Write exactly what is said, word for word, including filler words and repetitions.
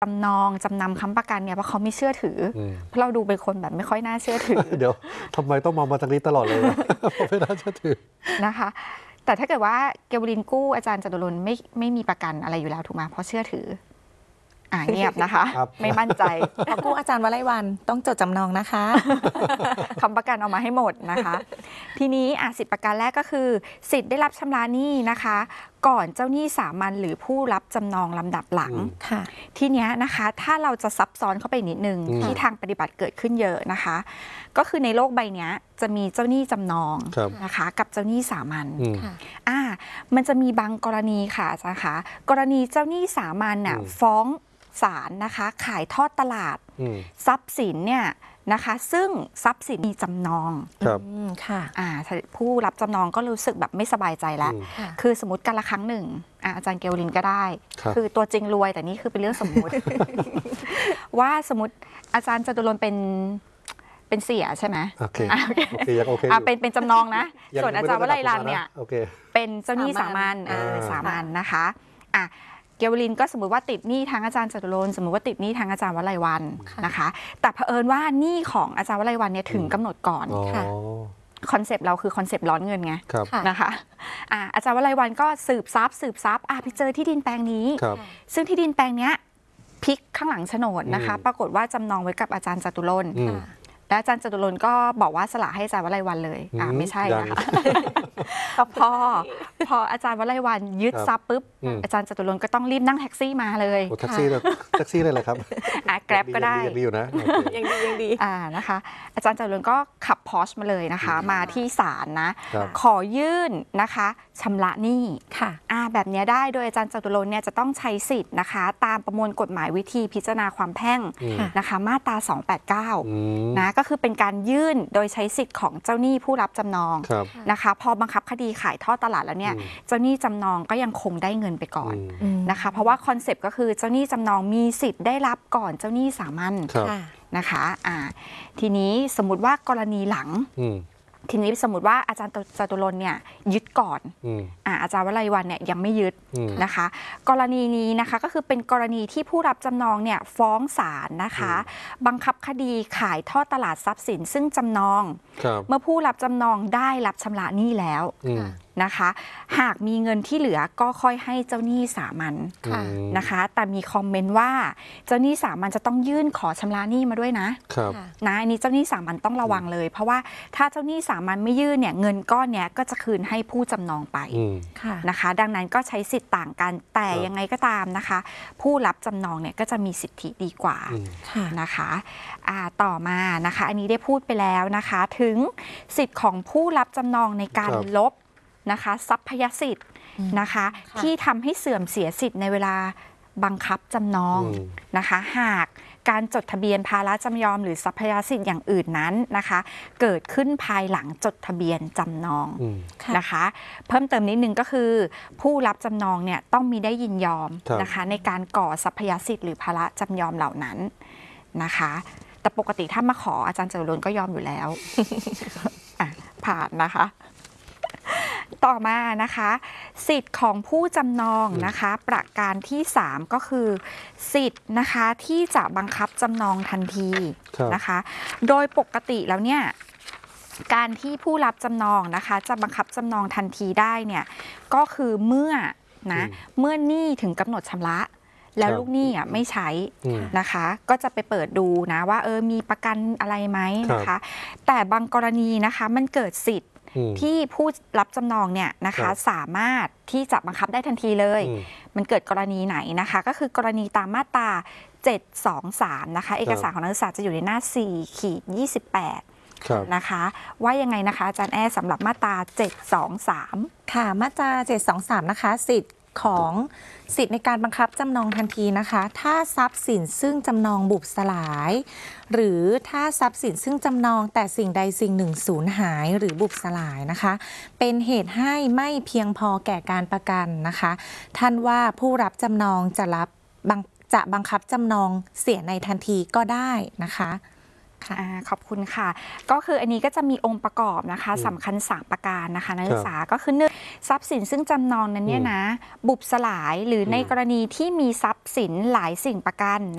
จำนองจำนำค้ำประกันเนี่ยเพราะเขาไม่เชื่อถือเพราะเราดูเป็นคนแบบไม่ค่อยน่าเชื่อถือเดี๋ยวทำไมต้องมองมาทางนี้ตลอดเลย ไม่น่าเชื่อถือนะคะแต่ถ้าเกิดว่าเกวลินกู้อาจารย์จตุรนต์ไม่ไม่มีประกันอะไรอยู่แล้วถูกไหมเพราะเชื่อถืออ่าเงียบนะคะไม่มั่นใจพอกู้อาจารย์วลัยวันต้องจดจำนองนะคะคำประกันเอามาให้หมดนะคะทีนี้อ่ะสิทธิประกันแรกก็คือสิทธิ์ได้รับชำระหนี้นะคะก่อนเจ้าหนี้สามัญหรือผู้รับจำนองลำดับหลังทีเนี้ยนะคะถ้าเราจะซับซ้อนเข้าไปนิดนึงที่ทางปฏิบัติเกิดขึ้นเยอะนะคะก็คือในโลกใบนี้จะมีเจ้าหนี้จำนองนะคะกับเจ้าหนี้สามัญอ่ามันจะมีบางกรณีค่ะอาจารย์คะกรณีเจ้าหนี้สามัญน่ะฟ้องศาลนะคะขายทอดตลาดทรัพย์สินเนี่ยนะคะซึ่งทรัพย์สินมีจำนองค่ะอ่าผู้รับจำนองก็รู้สึกแบบไม่สบายใจแล้วคือสมมติกันละครั้งหนึ่งอาจารย์เกวลินก็ได้คือตัวจริงรวยแต่นี่คือเป็นเรื่องสมมุติ ว่าสมมติอาจารย์จตุรนต์เป็นเป็นเสียใช่ไหมโอเคโอเคยังโอเคเป็นเป็นจำนองนะส่วนอาจารย์วลัยลันเนี่ยเป็นเจ้าหนี้สามัญสามัญนะคะอ่ะเกวลินก็สมมติว่าติดหนี้ทางอาจารย์จตุรนต์สมมติว่าติดหนี้ทางอาจารย์วลัยวันนะคะแต่เผอิญว่าหนี้ของอาจารย์วลัยวันเนี่ยถึงกำหนดก่อนคอนเซปต์เราคือคอนเซปต์ร้อนเงินไงนะคะอ่าอาจารย์วลัยวันก็สืบทรัพย์สืบทรัพย์อ่ะไปเจอที่ดินแปลงนี้ซึ่งที่ดินแปลงเนี้ยพลิกข้างหลังโฉนดนะคะปรากฏว่าจำนองไว้กับอาจารย์จตุรนต์และอาจารย์จตุรนต์ก็บอกว่าสละให้อาจารย์วลัยวันเลยอ่าไม่ใช่นะคะพอพออาจารย์วลัยวันยึดทรัพย์ปุ๊บอาจารย์จตุรนต์ก็ต้องรีบนั่งแท็กซี่มาเลยแท็กซี่เลยแท็กซี่เลยเหรอครับอ่าแกร็บก็ได้ยังดีอยู่นะยังดียังดีอ่านะคะอาจารย์จตุรนต์ก็ขับพอร์ชมาเลยนะคะมาที่ศาลนะขอยื่นนะคะชำระหนี้ค่ะอ่าแบบนี้ได้โดยอาจารย์จตุรนต์เนี่ยจะต้องใช้สิทธิ์นะคะตามประมวลกฎหมายวิธีพิจารณาความแพ่งนะคะมาตราสองแปดเก้านะก็คือเป็นการยื่นโดยใช้สิทธิ์ของเจ้าหนี้ผู้รับจำนองนะคะพอบังคับคดีขายทอดตลาดแล้วเนี่ยเจ้าหนี้จำนองก็ยังคงได้เงินไปก่อนนะคะเพราะว่าคอนเซปต์ก็คือเจ้าหนี้จำนองมีสิทธิ์ได้รับก่อนเจ้าหนี้สามัญนะคะอ่าทีนี้สมมุติว่ากรณีหลังทีนี้สมมติว่าอาจารย์จตุรนต์เนี่ยยึดก่อนอ่าอาจารย์วลัยวันเนี่ยยังไม่ยึดนะคะกรณีนี้นะคะก็คือเป็นกรณีที่ผู้รับจำนองเนี่ยฟ้องศาลนะคะบังคับคดีขายทอดตลาดทรัพย์สินซึ่งจำนองเมื่อผู้รับจำนองได้รับชำระหนี้แล้วนะคะหากมีเงินที่เหลือก็ค่อยให้เจ้าหนี้สามัญนะคะแต่มีคอมเมนต์ว่าเจ้าหนี้สามัญจะต้องยื่นขอชำระหนี้มาด้วยนะนะอันนี้เจ้าหนี้สามัญต้องระวังเลยเพราะว่าถ้าเจ้าหนี้สามัญไม่ยื่นเนี่ยเงินก้อนเนี้ยก็จะคืนให้ผู้จำนองไปนะคะดังนั้นก็ใช้สิทธิ์ต่างกันแต่ยังไงก็ตามนะคะผู้รับจำนองเนี่ยก็จะมีสิทธิดีกว่านะคะอ่าต่อมานะคะอันนี้ได้พูดไปแล้วนะคะถึงสิทธิ์ของผู้รับจำนองในการลบนะคะทรัพยสิทธิ์นะคะที่ทำให้เสื่อมเสียสิทธิ์ในเวลาบังคับจำนองนะคะหากการจดทะเบียนภาระจำยอมหรือทรัพยสิทธิ์อย่างอื่นนั้นนะคะเกิดขึ้นภายหลังจดทะเบียนจำนองนะคะเพิ่มเติมนิดนึงก็คือผู้รับจำนองเนี่ยต้องมีได้ยินยอมนะคะในการก่อทรัพยสิทธิ์หรือภาระจำยอมเหล่านั้นนะคะแต่ปกติถ้ามาขออาจารย์จตุรนต์ก็ยอมอยู่แล้ว ผ่านนะคะต่อมานะคะสิทธิ์ของผู้จำนองนะคะประการที่สามก็คือสิทธิ์นะคะที่จะบังคับจำนองทันทีนะคะโดยปกติแล้วเนี่ยการที่ผู้รับจำนองนะคะจะบังคับจำนองทันทีได้เนี่ยก็คือเมื่อนะเมื่อหนี้ถึงกำหนดชำระแล้วลูกหนี้อ่ะไม่ใช้นะคะก็จะไปเปิดดูนะว่าเออมีประกันอะไรไหมนะคะแต่บางกรณีนะคะมันเกิดสิทธิ์ที่ผู้รับจำนองเนี่ยนะคะสามารถที่จะบังคับได้ทันทีเลยมันเกิดกรณีไหนนะคะก็คือกรณีตามมาตราเจ็ดสองสามนะคะเอกสารของนักศึกษาจะอยู่ในหน้าสี่ขีดยี่สิบแปดนะคะว่ายังไงนะคะอาจารย์แอสำหรับมาตราเจ็ดสองสามค่ะมาตราเจ็ดสองสามนะคะสิทธิ์ของสิทธิ์ในการบังคับจำนองทันทีนะคะถ้าทรัพย์สินซึ่งจำนองบุบสลายหรือถ้าทรัพย์สินซึ่งจำนองแต่สิ่งใดสิ่งหนึ่งสูญหายหรือบุบสลายนะคะเป็นเหตุให้ไม่เพียงพอแก่การประกันนะคะท่านว่าผู้รับจำนองจะรับจะบังคับจำนองเสียในทันทีก็ได้นะคะขอบคุณค่ะก็คืออันนี้ก็จะมีองค์ประกอบนะคะสำคัญสามประการนะคะนักศึกษาก็คือหนึ่งทรัพย์สินซึ่งจำนองนั้นเนี่ยนะบุบสลายหรือในกรณีที่มีทรัพย์สินหลายสิ่งประกัน